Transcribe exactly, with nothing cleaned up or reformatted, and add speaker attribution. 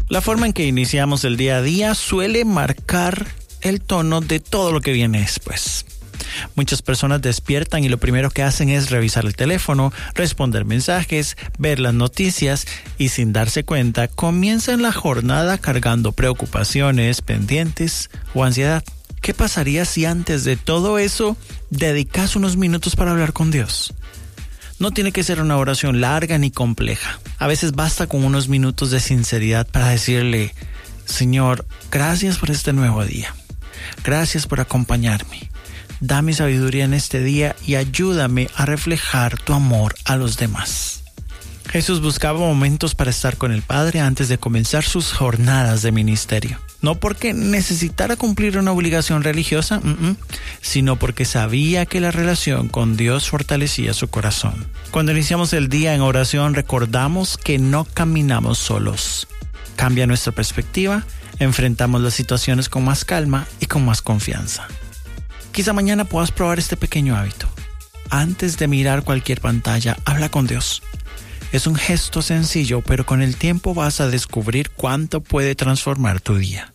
Speaker 1: La forma en que iniciamos el día a día suele marcar el tono de todo lo que viene después. Muchas personas despiertan y lo primero que hacen es revisar el teléfono, responder mensajes, ver las noticias y sin darse cuenta comienzan la jornada cargando preocupaciones, pendientes o ansiedad. ¿Qué pasaría si antes de todo eso dedicas unos minutos para hablar con Dios? No tiene que ser una oración larga ni compleja. A veces basta con unos minutos de sinceridad para decirle: Señor, gracias por este nuevo día. Gracias por acompañarme. Dame sabiduría en este día y ayúdame a reflejar tu amor a los demás. Jesús buscaba momentos para estar con el Padre antes de comenzar sus jornadas de ministerio. No porque necesitara cumplir una obligación religiosa, uh-uh, sino porque sabía que la relación con Dios fortalecía su corazón. Cuando iniciamos el día en oración, recordamos que no caminamos solos. Cambia nuestra perspectiva, enfrentamos las situaciones con más calma y con más confianza. Quizá mañana puedas probar este pequeño hábito. Antes de mirar cualquier pantalla, habla con Dios. Es un gesto sencillo, pero con el tiempo vas a descubrir cuánto puede transformar tu día.